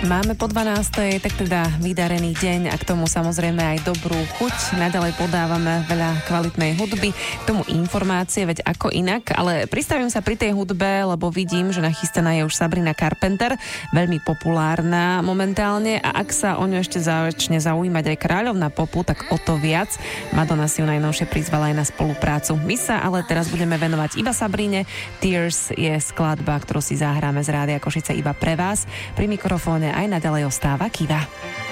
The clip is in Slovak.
Máme po 12. tak teda vydarený deň a k tomu samozrejme aj dobrú chuť. Naďalej podávame veľa kvalitnej hudby, k tomu informácie, veď ako inak, ale pristavím sa pri tej hudbe, lebo vidím, že nachystaná je už Sabrina Carpenter, veľmi populárna momentálne a ak sa o ňu ešte začne zaujímať aj kráľovná popu, tak o to viac. Madonna si ju najnovšie prizvala aj na spoluprácu. My sa ale teraz budeme venovať iba Sabrine. Tears je skladba, ktorú si zahráme z Rádia Košice iba pre vás. Pri mikrofóne aj naďalej ostáva Kiva.